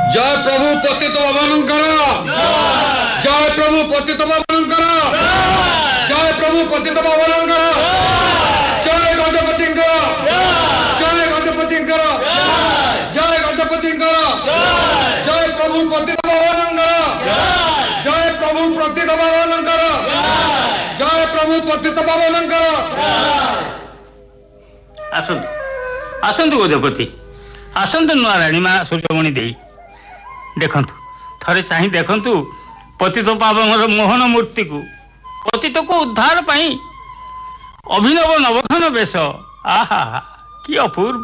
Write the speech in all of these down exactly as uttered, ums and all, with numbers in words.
जय प्रभु पतित पावनकर, जय प्रभु पतित पावनकर, जय प्रभु पतित पावनकर, जय गजपतिंकर, जय गजपतिंकर, जय गजपतिंकर, जय प्रभु पतित पावनकर, जय प्रभु पतित पावनकर, जय प्रभु पतित पावनकर। आसंतु आसंतु गजपति आसंतु नुआ राणीमा सूर्यमणि देई देखंतु थरे चाहि देखंतु पतित पावनर मोहन मूर्ति को पतित को उद्धार पाई अभिनव नवघन वेश। आहा कि अपूर्व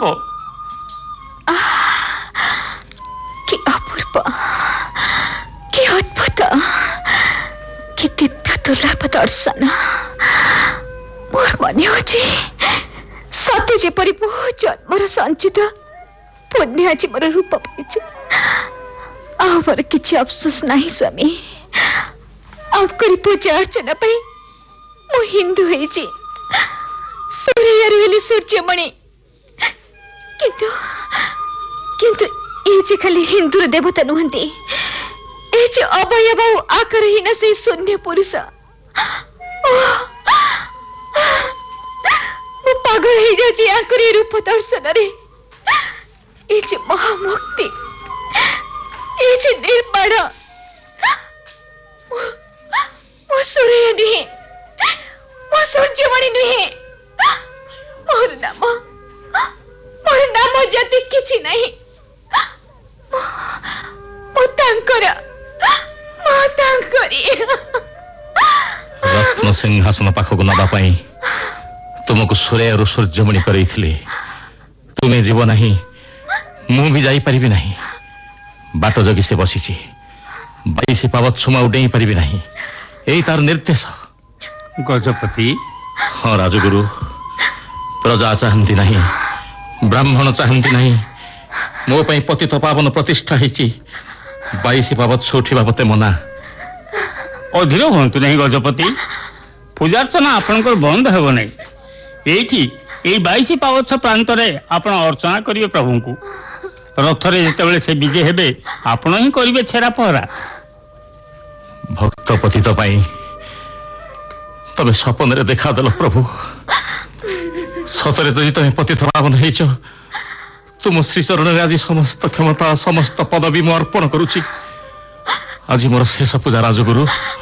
कि अपूर्व कि अद्भुत कि दिव्य दुर्लभ दर्शन। मोर मन हो सत्य जेपरी बहु जन्मर संचित पुण्य आज मोर रूप पाई आवर किसी अफसोस नहीं स्वामी। आपकरी पूजा अर्चना पाई मु हिंदू होइछि सूर्य हेली सूर्यमणि किंतु किंतु ये जे खाली हिंदूर देवता नुहंती ए जे अवयव आकारहीन से शून्य पुरुष मु पागल हो जाऊँ आकरी रूप दर्शन रे। ये जे महामुक्ति ये जे निर्माण मो सूर्य नुहे मो सूर्यमणि नुहे मोर नाम मोर नाम जाति किछि नहीं मो तांकर मो तांकरी। रत्न सिंहासन पाखक नबा पाई तुमको सूर्य और सूर्यमणि करैथिले तुम्हें जीव नहीं मु भी जाई परिबी नहीं बाट जगी से बसीची बाईसी पावत सुमा उडेई परिबी नहीं एई तार निर्देश। गजपति हाँ राजगुरु प्रजा चाहती नहीं ब्राह्मण चाहती नहीं मो पई पतित पावन प्रतिष्ठा हेची बाईसी पावत सोठिबा मते मना। अधीर हूँ नहीं गजपति पूजार्चना आपंकर बंद हेब नहीं एठी एई बाईसी पावछ प्रांत रे आपण अर्चना करिवे प्रभु को रथरे जेतेबेले से विजय हेबे आपण ही करिवे छेरा पहरा। भक्त पतित पाई तबे सपन रे देखा दल प्रभु सतरे तो तुम पतित पावन हेच तुम श्रीचरण रे आज समस्त क्षमता समस्त पदवी मु अर्पण करुछि। आज मोर शेष पूजा राजगुरु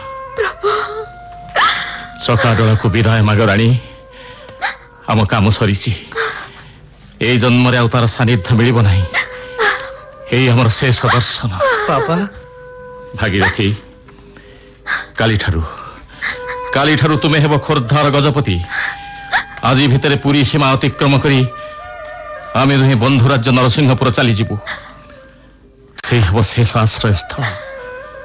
चकाडोल को विदाय माग राणी आम काम सरीची ए जन्म रे तार सानिध्य मिलिब नहीं यही हमर शेष दर्शन। बाबा भागीरथी काली ठारू काली ठारू तुम्हें हेब खोर्धार गजपति आज भितर पुरी सीमा अतिक्रम करी आमे दुहे बंधु राज्य नरसिंहपुर चली जीवु से हेब शेष आश्रय स्थल।